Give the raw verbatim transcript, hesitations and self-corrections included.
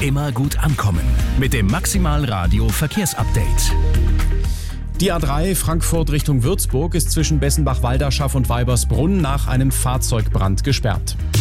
immer gut ankommen mit dem Maximal Radio Verkehrsupdate. Die A drei Frankfurt Richtung Würzburg ist zwischen Bessenbach-Walderschaff und Weibersbrunn nach einem Fahrzeugbrand gesperrt.